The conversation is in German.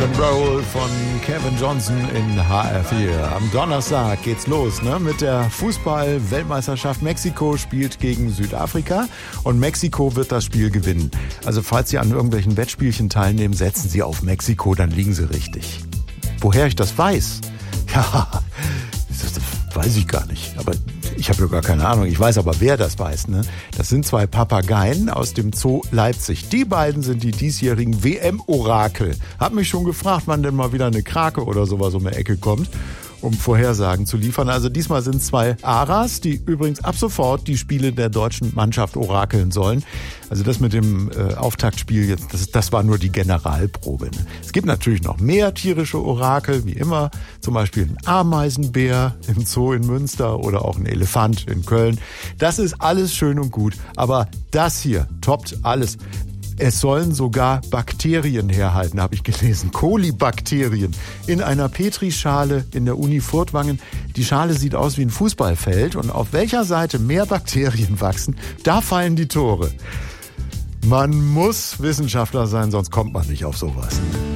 Rock'n'Roll von Kevin Johnson in HR4. Am Donnerstag geht's los, mit der Fußball-Weltmeisterschaft. Mexiko spielt gegen Südafrika und Mexiko wird das Spiel gewinnen. Also falls Sie an irgendwelchen Wettspielchen teilnehmen, setzen Sie auf Mexiko, dann liegen Sie richtig. Woher ich das weiß? Ja, das weiß ich gar nicht. Aber ich habe ja gar keine Ahnung. Ich weiß aber, wer das weiß. Das sind zwei Papageien aus dem Zoo Leipzig. Die beiden sind die diesjährigen WM-Orakel. Hab mich schon gefragt, wann denn mal wieder eine Krake oder sowas um die Ecke kommt, um Vorhersagen zu liefern. Also diesmal sind es zwei Aras, die übrigens ab sofort die Spiele der deutschen Mannschaft orakeln sollen. Also das mit dem Auftaktspiel jetzt, das war nur die Generalprobe. Es gibt natürlich noch mehr tierische Orakel, wie immer. Zum Beispiel ein Ameisenbär im Zoo in Münster oder auch ein Elefant in Köln. Das ist alles schön und gut, aber das hier toppt alles. Es sollen sogar Bakterien herhalten, habe ich gelesen. Kolibakterien in einer Petrischale in der Uni Furtwangen. Die Schale sieht aus wie ein Fußballfeld und auf welcher Seite mehr Bakterien wachsen, da fallen die Tore. Man muss Wissenschaftler sein, sonst kommt man nicht auf sowas.